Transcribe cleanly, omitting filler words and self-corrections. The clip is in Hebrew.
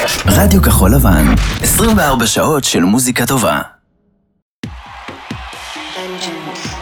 רדיו כחול לבן, 24 שעות של מוזיקה טובה. Vengeance.